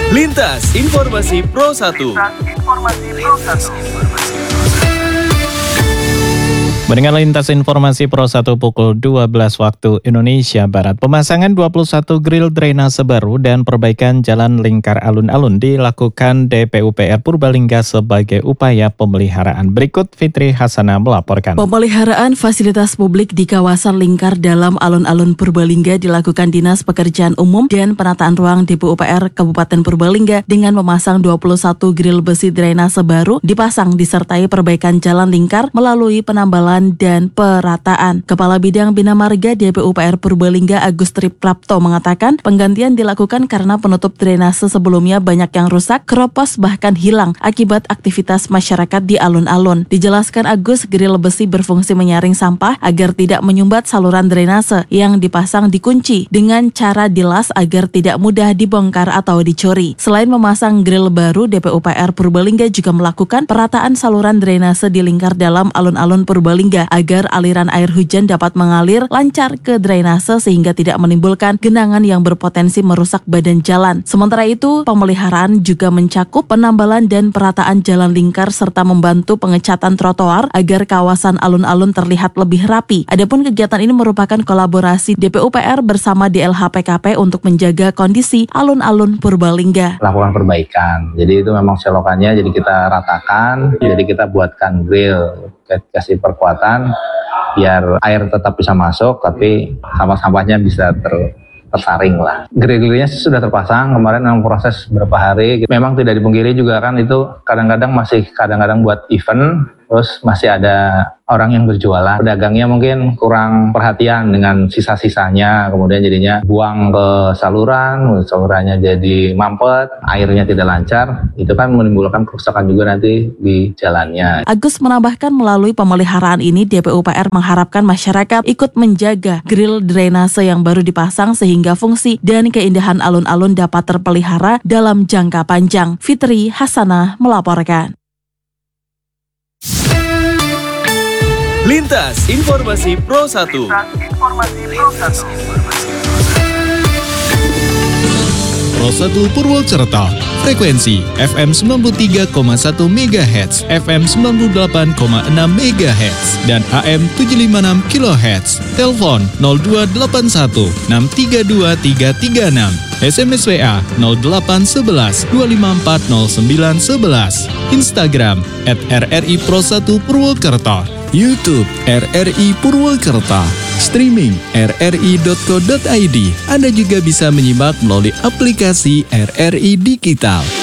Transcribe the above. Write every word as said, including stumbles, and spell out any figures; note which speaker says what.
Speaker 1: Lintas Informasi Pro satu.
Speaker 2: Mendengar Lintas Informasi Pro satu pukul dua belas waktu Indonesia Barat. Pemasangan dua puluh satu grill drainase baru dan perbaikan jalan lingkar alun-alun dilakukan D P U P R Purbalingga sebagai upaya pemeliharaan. Berikut Fitri Hasanah melaporkan.
Speaker 3: Pemeliharaan fasilitas publik di kawasan lingkar dalam alun-alun Purbalingga dilakukan Dinas Pekerjaan Umum dan Penataan Ruang D P U P R Kabupaten Purbalingga dengan memasang dua puluh satu grill besi drainase baru dipasang disertai perbaikan jalan lingkar melalui penambalan dan perataan. Kepala Bidang Bina Marga D P U P R Purbalingga Agus Triprapto mengatakan penggantian dilakukan karena penutup drainase sebelumnya banyak yang rusak, keropos bahkan hilang akibat aktivitas masyarakat di alun-alun. Dijelaskan Agus, grill besi berfungsi menyaring sampah agar tidak menyumbat saluran drainase yang dipasang dikunci dengan cara dilas agar tidak mudah dibongkar atau dicuri. Selain memasang grill baru, D P U P R Purbalingga juga melakukan perataan saluran drainase di lingkar dalam alun-alun Purbalingga agar aliran air hujan dapat mengalir lancar ke drainase sehingga tidak menimbulkan genangan yang berpotensi merusak badan jalan. Sementara itu, pemeliharaan juga mencakup penambalan dan perataan jalan lingkar serta membantu pengecatan trotoar agar kawasan alun-alun terlihat lebih rapi. Adapun kegiatan ini merupakan kolaborasi D P U P R bersama D L H P K P untuk menjaga kondisi alun-alun Purbalingga.
Speaker 4: Lakukan perbaikan. Jadi itu memang selokannya jadi kita ratakan, jadi kita buatkan grill, kasih perkuatan biar air tetap bisa masuk tapi sampah-sampahnya bisa ter, tersaring lah. Grill-grillnya sudah terpasang kemarin dalam proses beberapa hari. Memang tidak dipungkiri juga kan itu kadang-kadang masih kadang-kadang buat event, terus masih ada orang yang berjualan. Pedagangnya mungkin kurang perhatian dengan sisa-sisanya, kemudian jadinya buang ke saluran, salurannya jadi mampet, airnya tidak lancar. Itu kan menimbulkan kerusakan juga nanti di jalannya.
Speaker 3: Agus menambahkan melalui pemeliharaan ini D P U P R mengharapkan masyarakat ikut menjaga grill drainase yang baru dipasang sehingga fungsi dan keindahan alun-alun dapat terpelihara dalam jangka panjang. Fitri Hasanah melaporkan.
Speaker 1: Lintas Informasi Pro satu.
Speaker 5: Pro satu Purwokerto, frekuensi F M sembilan puluh tiga koma satu megahertz, F M sembilan puluh delapan koma enam megahertz, dan A M tujuh ratus lima puluh enam kilohertz. Telepon nol dua delapan satu enam tiga dua tiga tiga enam. S M S W A nol delapan satu satu dua lima empat nol sembilan satu satu. Instagram at R R I Pro satu Purwokerto. YouTube R R I Purwokerto. Streaming r r i dot co dot i d. Anda juga bisa menyimak melalui aplikasi R R I Digital.